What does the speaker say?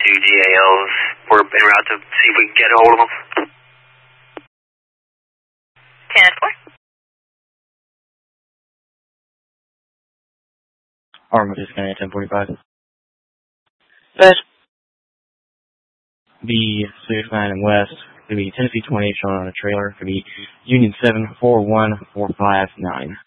2 DALs. We're en route to see if we can get a hold of them. 10-4. Arma disconnect 1045. Good. Be 69 and west. Could be Tennessee 20 showing on a trailer. Could be Union 7 41459.